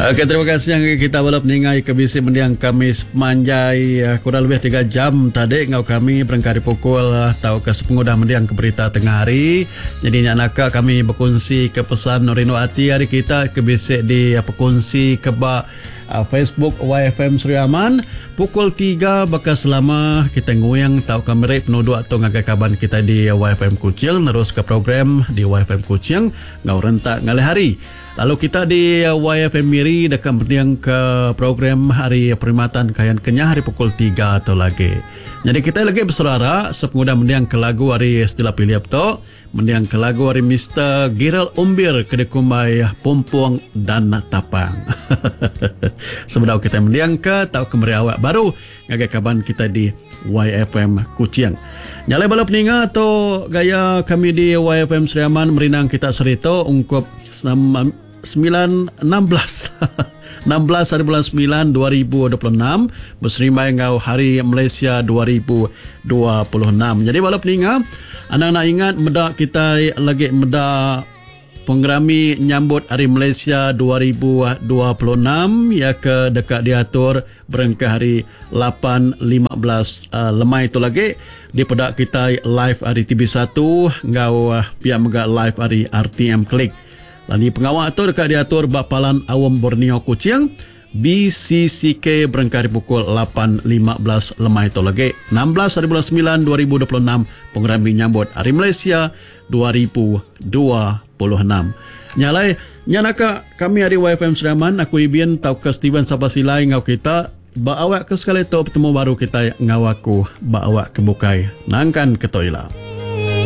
Okey, terima kasih yang kita balap ningai ke bisi mendiang Kamis manjai kurang lebih 3 jam tadi ngau kami berengkari pukul tau ke sepengudah mendiang ke berita tengah hari. Jadi nyanaka kami berkongsi ke pesan Rino Ati hari kita ke bisi di berkongsi ke Facebook YFM Seri Aman pukul 3 bakas selama kita nguyang tau kamera penuduh atau ngagai kaban kita di YFM Kuching terus ke program di YFM Kuching ngau rentak ngalih hari. Lalu kita di YFM Miri dekat berdiang ke program hari perkhidmatan Kayan Kenyah hari pukul 3 atau lagi. Jadi kita lagi berselera sepengudah mendiang ke lagu hari Stila Piliap to, mendiang ke lagu hari Mr. Giral Umbir Kedekumbai Pumpuang dan Tapang. Sebenarnya kita mendiang ke tahu kembali awak baru ngagai kaban kita di YFM Kuching. Nyalai balap ninga atau gaya kami di YFM Seri Aman merinang kita serito ungkup 16 hari bulan 9 2026 berserimai ngau hari Malaysia 2026. Jadi balap ninga anak-anak ingat meda kita lagi meda pengerami nyambut Hari Malaysia 2026 ya ke dekat diatur berengkah hari 8.15 lemai itu lagi di pedak kita live hari TV1 ngau pihak mega live hari RTM Klik. Lalu pengawal itu dekat diatur Bapalan Awam Borneo Kuching BCCK berengkah pukul 8.15 lemai itu lagi 16 hari bulan 9 2026 pengerami nyambut Hari Malaysia 2026. Nyalai nyanaka kami hari YFM Seri Aman aku Ibin tau ke Steven Sapasilai ngau kita baawak ke sekali tu bertemu baru kita ngawaku baawak ke bukai nangkan ke toilet.